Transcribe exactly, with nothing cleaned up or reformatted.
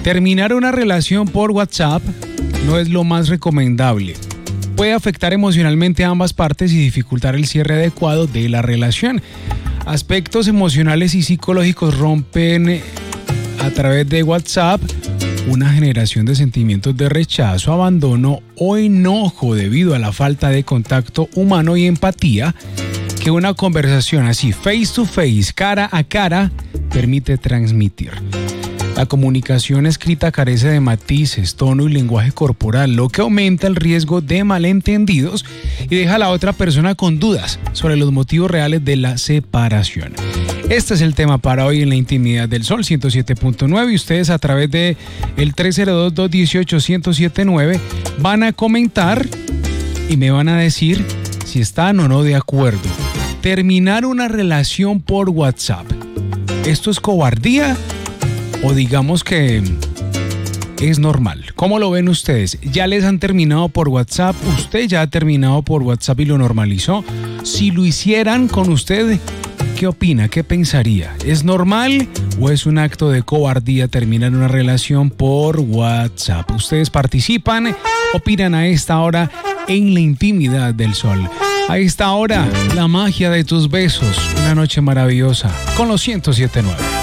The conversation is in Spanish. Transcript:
Terminar una relación por WhatsApp no es lo más recomendable. Puede afectar emocionalmente a ambas partes y dificultar el cierre adecuado de la relación. Aspectos emocionales y psicológicos rompen a través de WhatsApp una generación de sentimientos de rechazo, abandono o enojo debido a la falta de contacto humano y empatía que una conversación así face to face, cara a cara, permite transmitir. La comunicación escrita carece de matices, tono y lenguaje corporal, lo que aumenta el riesgo de malentendidos y deja a la otra persona con dudas sobre los motivos reales de la separación. Este es el tema para hoy en la intimidad del Sol ciento siete punto nueve y ustedes a través de el tres cero dos, dos uno ocho, uno cero siete nueve van a comentar y me van a decir si están o no de acuerdo. Terminar una relación por WhatsApp, ¿esto es cobardía o digamos que es normal? ¿Cómo lo ven ustedes? ¿Ya les han terminado por WhatsApp? ¿Usted ya ha terminado por WhatsApp y lo normalizó? Si lo hicieran con usted, ¿qué opina? ¿Qué pensaría? ¿Es normal o es un acto de cobardía terminar una relación por WhatsApp? Ustedes participan, opinan a esta hora en la intimidad del Sol. A esta hora, la magia de tus besos. Una noche maravillosa con los ciento siete punto nueve.